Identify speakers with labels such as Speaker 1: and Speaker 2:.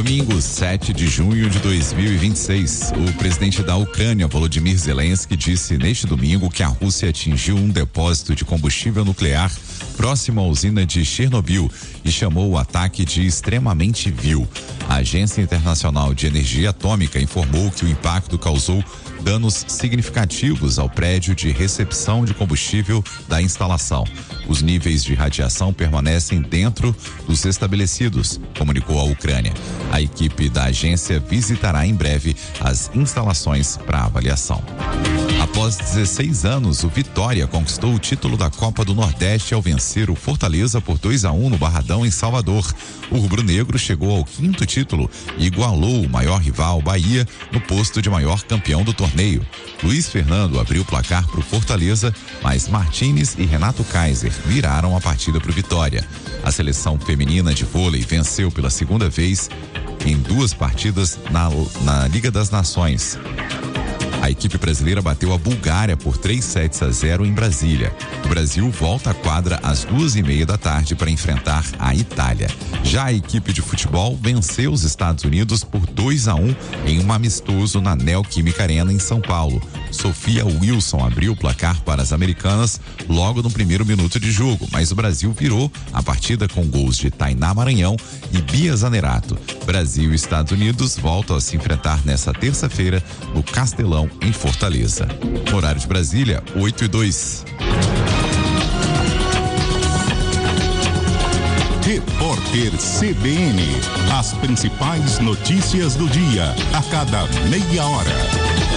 Speaker 1: Domingo, 7 de junho de 2026, o presidente da Ucrânia, Volodymyr Zelensky, disse neste domingo que a Rússia atingiu um depósito de combustível nuclear próximo à usina de Chernobyl e chamou o ataque de extremamente vil. A Agência Internacional de Energia Atômica informou que o impacto causou danos significativos ao prédio de recepção de combustível da instalação. Os níveis de radiação permanecem dentro dos estabelecidos, comunicou a Ucrânia. A equipe da agência visitará em breve as instalações para avaliação. Após 16 anos, o Vitória conquistou o título da Copa do Nordeste ao vencer o Fortaleza por 2-1 no Barradão, em Salvador. O rubro-negro chegou ao 5º título e igualou o maior rival, Bahia, no posto de maior campeão do torneio. Luiz Fernando abriu o placar para o Fortaleza, mas Martínez e Renato Kaiser viraram a partida para o Vitória. A seleção feminina de vôlei venceu pela segunda vez em 2 partidas na Liga das Nações. A equipe brasileira bateu a Bulgária por 3-0 em Brasília. O Brasil volta à quadra às 2:30 da tarde para enfrentar a Itália. Já a equipe de futebol venceu os Estados Unidos por 2-1 em um amistoso na Neoquímica Arena, em São Paulo. Sofia Wilson abriu o placar para as americanas logo no primeiro minuto de jogo, mas o Brasil virou a partida com gols de Tainá Maranhão e Bia Zanerato. Brasil e Estados Unidos voltam a se enfrentar nesta terça-feira no Castelão, em Fortaleza. Horário de Brasília, 8:02.
Speaker 2: Repórter CBN. As principais notícias do dia, a cada meia hora.